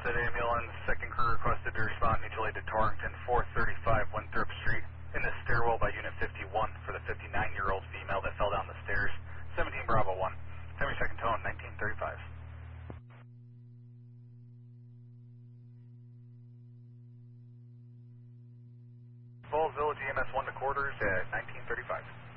City ambulance, second crew requested to respond mutually to Torrington 435 Winthrop Street in the stairwell by Unit 51 for the 59-year-old female that fell down the stairs. 17 Bravo 1. Time your second tone, 1935. Falls Village EMS 1 to quarters at 1935.